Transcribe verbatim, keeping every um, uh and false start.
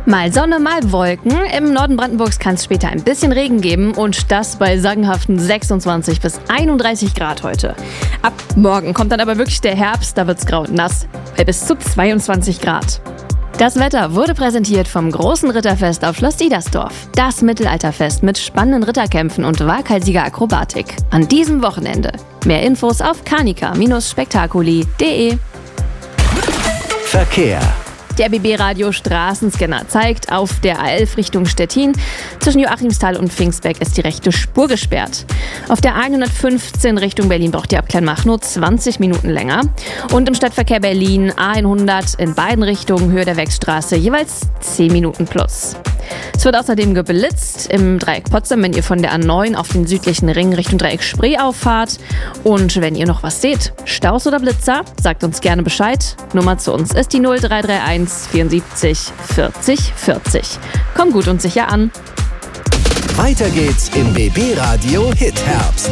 Mal Sonne, mal Wolken. Im Norden Brandenburgs kann es später ein bisschen Regen geben und das bei sagenhaften sechsundzwanzig bis einunddreißig Grad heute. Ab morgen kommt dann aber wirklich der Herbst, da wird's grau und nass, bei bis zu zweiundzwanzig Grad. Das Wetter wurde präsentiert vom großen Ritterfest auf Schloss Diedersdorf. Das Mittelalterfest mit spannenden Ritterkämpfen und waghalsiger Akrobatik. An diesem Wochenende. Mehr Infos auf canica Spektakuli punkt de. Verkehr. Der B B-Radio Straßenscanner zeigt, auf der A elf Richtung Stettin zwischen Joachimsthal und Pfingstberg ist die rechte Spur gesperrt. Auf der hundertfünfzehn Richtung Berlin braucht die Abklemmach nur zwanzig Minuten länger. Und im Stadtverkehr Berlin A hundert in beiden Richtungen Höhe der Wechstraße jeweils zehn Minuten plus. Es wird außerdem geblitzt im Dreieck Potsdam, wenn ihr von der A neun auf den südlichen Ring Richtung Dreieck Spree auffahrt. Und wenn ihr noch was seht, Staus oder Blitzer, sagt uns gerne Bescheid. Nummer zu uns ist die null drei drei eins vierundsiebzig vierzig vierzig. Komm gut und sicher an. Weiter geht's im B B-Radio Hit Herbst.